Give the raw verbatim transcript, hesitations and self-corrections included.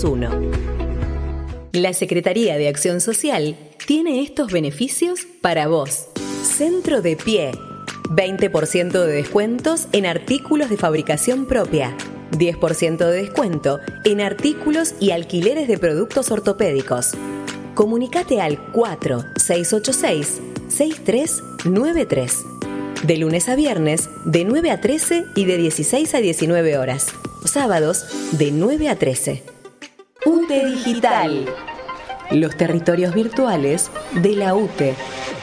uno. La Secretaría de Acción Social tiene estos beneficios para vos. Centro de Pie. veinte por ciento de descuentos en artículos de fabricación propia. diez por ciento de descuento en artículos y alquileres de productos ortopédicos. Comunicate al cuatro seis ocho seis, seis tres nueve tres. De lunes a viernes, de nueve a trece y de dieciséis a diecinueve horas. Sábados, de nueve a trece. U T E Digital. Los territorios virtuales de la U T E.